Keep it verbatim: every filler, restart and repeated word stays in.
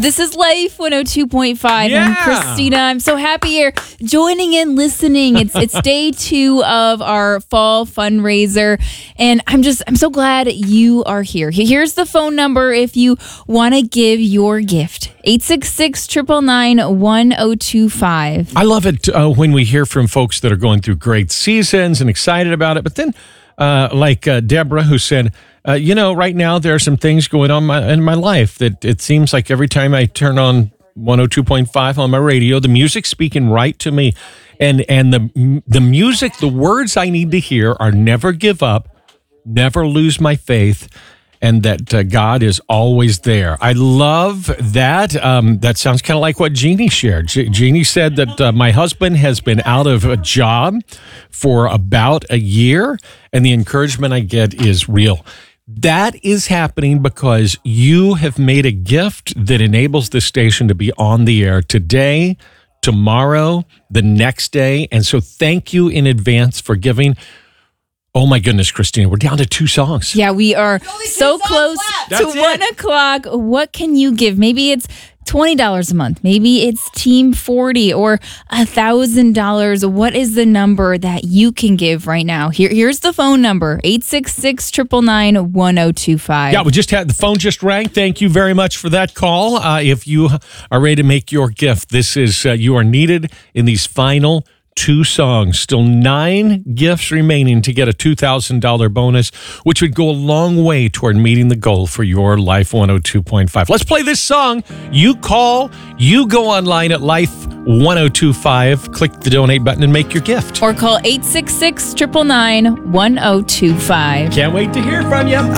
This is Life one oh two point five. Yeah. I'm Christina. I'm so happy you're joining in, listening. It's it's day two of our fall fundraiser, and I'm just I'm so glad you are here. Here's the phone number if you want to give your gift: eight six six, nine nine nine, one oh two five. I love it uh, when we hear from folks that are going through great seasons and excited about it, but then uh, like uh, Deborah, who said, Uh, you know, right now there are some things going on my, in my life that it seems like every time I turn on one oh two point five on my radio, the music's speaking right to me. And and the the music, the words I need to hear are never give up, never lose my faith, and that uh, God is always there. I love that. Um, that sounds kind of like what Jeannie shared. Je- Jeannie said that uh, my husband has been out of a job for about a year, and the encouragement I get is real. That is happening because you have made a gift that enables this station to be on the air today, tomorrow, the next day. And so thank you in advance for giving. Oh my goodness, Christina, we're down to two songs. Yeah, we are so close to That's one it. o'clock. What can you give? Maybe it's twenty dollars a month. Maybe it's Team forty or one thousand dollars. What is the number that you can give right now? Here, Here's the phone number: eight six six, nine nine nine, one oh two five. Yeah, we just had the phone just rang. Thank you very much for that call. Uh, if you are ready to make your gift, this is uh, you are needed in these final two songs. Still nine gifts remaining to get a two thousand dollars bonus, which would go a long way toward meeting the goal for your Life one oh two point five. Let's play this song. You call, you go online at Life one oh two five, click the donate button and make your gift. Or call eight six six, nine nine nine, one oh two five. Can't wait to hear from you.